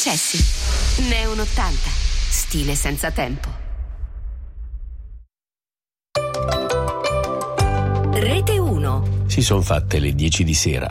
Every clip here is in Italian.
successi. Neon 80. Stile senza tempo. Rete 1. Si son fatte le 10 di sera.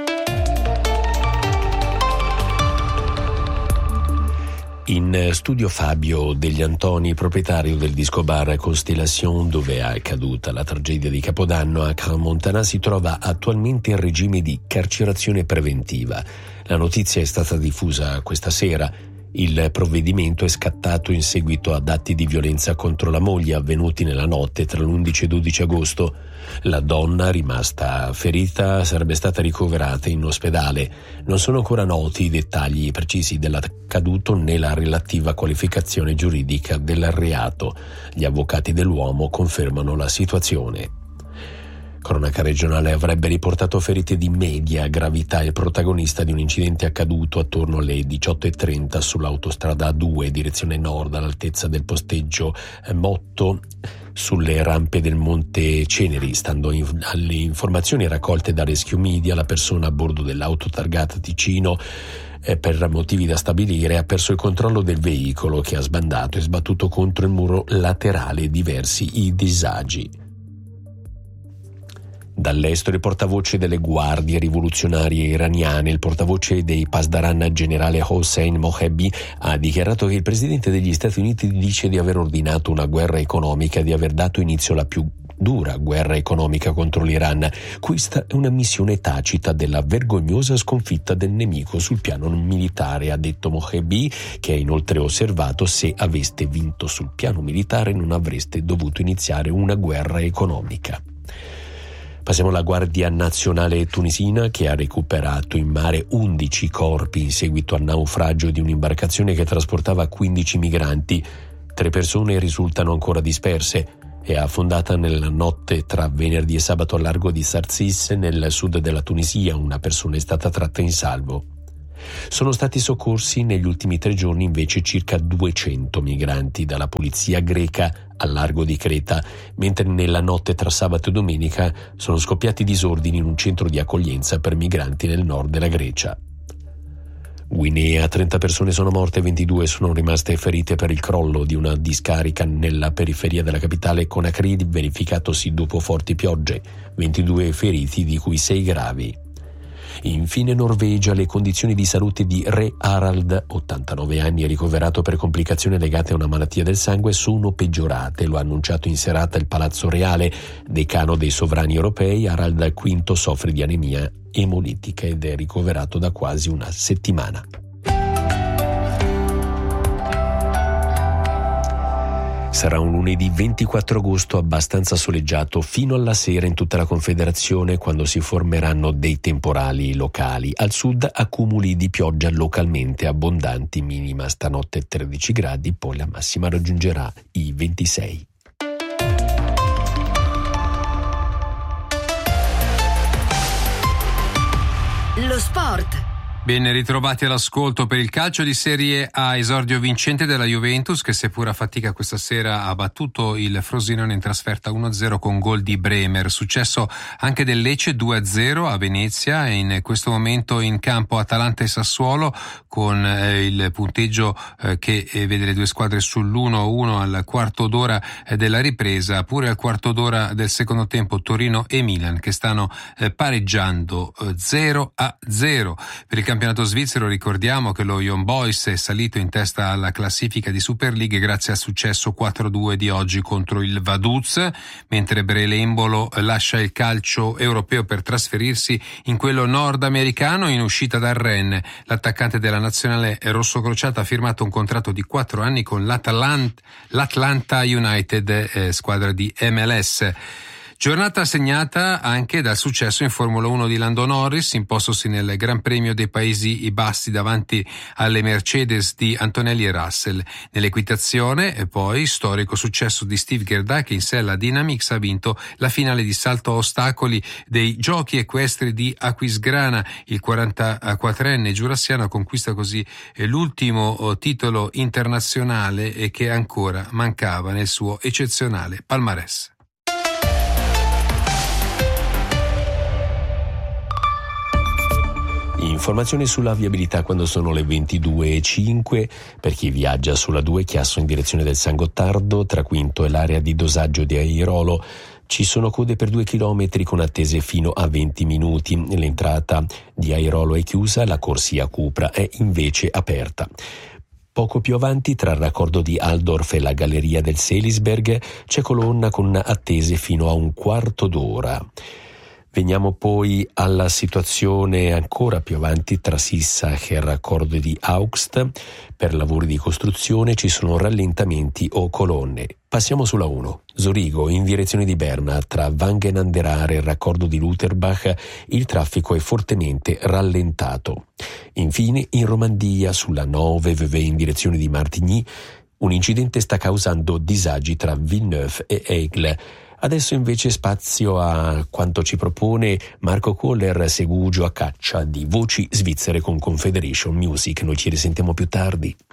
In studio Fabio Degli Antoni, proprietario del disco bar Constellation, dove è accaduta la tragedia di Capodanno a Crans-Montana, si trova attualmente in regime di carcerazione preventiva. La notizia è stata diffusa questa sera. Il provvedimento è scattato in seguito ad atti di violenza contro la moglie avvenuti nella notte tra l'11 e 12 agosto. La donna, rimasta ferita, sarebbe stata ricoverata in ospedale. Non sono ancora noti i dettagli precisi dell'accaduto né la relativa qualificazione giuridica del reato. Gli avvocati dell'uomo confermano la situazione. Cronaca regionale avrebbe riportato ferite di media gravità il protagonista di un incidente accaduto attorno alle 18:30 sull'autostrada A2 direzione nord all'altezza del posteggio Motto sulle rampe del Monte Ceneri. Stando alle informazioni raccolte da Rescue Media, la persona a bordo dell'auto targata Ticino per motivi da stabilire ha perso il controllo del veicolo che ha sbandato e sbattuto contro il muro laterale diversi i disagi. Dall'estero il portavoce delle guardie rivoluzionarie iraniane, il portavoce dei Pasdaran generale Hossein Mohebi, ha dichiarato che il presidente degli Stati Uniti dice di aver ordinato una guerra economica e di aver dato inizio alla più dura guerra economica contro l'Iran. Questa è una missione tacita della vergognosa sconfitta del nemico sul piano militare, ha detto Mohebi, che ha inoltre osservato: se aveste vinto sul piano militare non avreste dovuto iniziare una guerra economica. Passiamo alla Guardia Nazionale tunisina, che ha recuperato in mare 11 corpi in seguito al naufragio di un'imbarcazione che trasportava 15 migranti. 3 persone risultano ancora disperse. È affondata nella notte tra venerdì e sabato al largo di Sarzis, nel sud della Tunisia. Una persona è stata tratta in salvo. Sono stati soccorsi negli ultimi 3 giorni invece circa 200 migranti dalla polizia greca al largo di Creta, mentre nella notte tra sabato e domenica sono scoppiati disordini in un centro di accoglienza per migranti nel nord della Grecia. Guinea, 30 persone sono morte e 22 sono rimaste ferite per il crollo di una discarica nella periferia della capitale Conakry, verificatosi dopo forti piogge. 22 feriti, di cui 6 gravi. Infine Norvegia, le condizioni di salute di Re Harald, 89 anni e ricoverato per complicazioni legate a una malattia del sangue, sono peggiorate. Lo ha annunciato in serata il Palazzo Reale. Decano dei sovrani europei, Harald V soffre di anemia emolitica ed è ricoverato da quasi una settimana. Sarà un lunedì 24 agosto abbastanza soleggiato fino alla sera in tutta la Confederazione, quando si formeranno dei temporali locali. Al sud accumuli di pioggia localmente abbondanti, minima stanotte 13 gradi, poi la massima raggiungerà i 26. Lo sport. Ben ritrovati all'ascolto. Per il calcio di Serie A, esordio vincente della Juventus, che seppur a fatica questa sera ha battuto il Frosinone in trasferta 1-0 con gol di Bremer. Successo anche del Lecce 2-0 a Venezia, e in questo momento in campo Atalanta e Sassuolo con il punteggio che vede le due squadre sull'1-1 al quarto d'ora della ripresa. Pure al quarto d'ora del secondo tempo Torino e Milan che stanno pareggiando 0-0. Per il campionato svizzero ricordiamo che lo Young Boys è salito in testa alla classifica di Super League grazie al successo 4-2 di oggi contro il Vaduz, mentre Brelembolo lascia il calcio europeo per trasferirsi in quello nordamericano. In uscita dal Rennes, l'attaccante della nazionale rossocrociata ha firmato un contratto di 4 anni con l'Atlanta United, squadra di MLS. Giornata segnata anche dal successo in Formula 1 di Lando Norris, impostosi nel Gran Premio dei Paesi Bassi davanti alle Mercedes di Antonelli e Russell. Nell'equitazione, poi, storico successo di Steve Gerda, che in sella Dynamics ha vinto la finale di salto a ostacoli dei Giochi equestri di Aquisgrana. Il 44enne giurassiano conquista così l'ultimo titolo internazionale che ancora mancava nel suo eccezionale palmarès. Informazioni sulla viabilità quando sono le 22:05 per chi viaggia sulla 2 Chiasso in direzione del San Gottardo, tra Quinto e l'area di dosaggio di Airolo. Ci sono code per 2 chilometri con attese fino a 20 minuti. L'entrata di Airolo è chiusa, la corsia Cupra è invece aperta. Poco più avanti, tra il raccordo di Altdorf e la galleria del Selisberg, c'è colonna con attese fino a un quarto d'ora. Veniamo poi alla situazione ancora più avanti tra Sissach e il raccordo di Augst. Per lavori di costruzione ci sono rallentamenti o colonne. Passiamo sulla 1. Zurigo in direzione di Berna, tra Wangen an der Aare e il raccordo di Lutherbach, il traffico è fortemente rallentato. Infine in Romandia, sulla 9 VV in direzione di Martigny, un incidente sta causando disagi tra Villeneuve e Aigle. Adesso invece spazio a quanto ci propone Marco Koller, Segugio a caccia di voci svizzere con Confederation Music. Noi ci risentiamo più tardi.